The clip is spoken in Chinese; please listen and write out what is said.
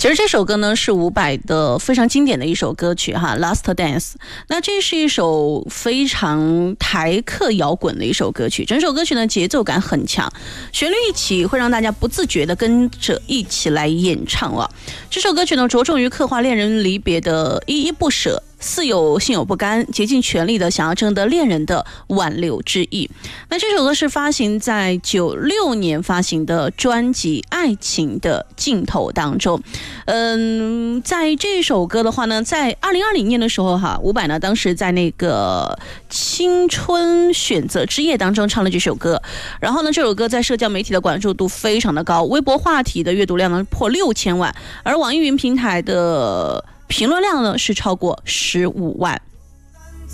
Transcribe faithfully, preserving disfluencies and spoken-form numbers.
其实这首歌呢是伍佰的非常经典的一首歌曲哈，《Last Dance》。那这是一首非常台客摇滚的一首歌曲，整首歌曲呢节奏感很强，旋律一起会让大家不自觉的跟着一起来演唱啊。这首歌曲呢着重于刻画恋人离别的依依不舍，似有心有不甘，竭尽全力的想要征得恋人的挽留之意。那这首歌是发行在九六年发行的专辑《爱情的尽头》当中。嗯，在这首歌的话呢，在二零二零年的时候哈，伍佰呢当时在那个青春选择之夜当中唱了这首歌，然后呢这首歌在社交媒体的关注度非常的高，微博话题的阅读量呢破六千万，而网易云平台的评论量呢是超过十五万。